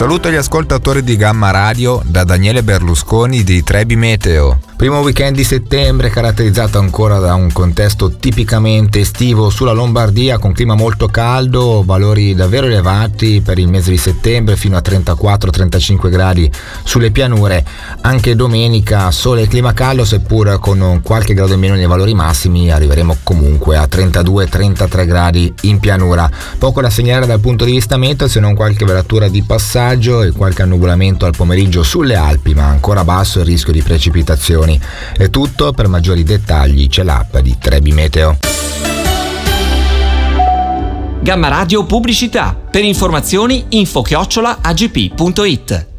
saluto agli ascoltatori di Gamma Radio da Daniele Berlusconi di Trebi Meteo. Primo weekend di settembre caratterizzato ancora da un contesto tipicamente estivo sulla Lombardia, con clima molto caldo, valori davvero elevati per il mese di settembre fino a 34-35 gradi sulle pianure. Anche domenica sole e clima caldo, seppur con qualche grado in meno nei valori massimi, arriveremo comunque a 32-33 gradi in pianura. Poco da segnalare dal punto di vista meteo, se non qualche velatura di passaggio e qualche annuvolamento al pomeriggio sulle Alpi, ma ancora basso il rischio di precipitazioni. È tutto, per maggiori dettagli c'è l'app di Trebi Meteo. Gamma Radio Pubblicità. Per informazioni info@agp.it.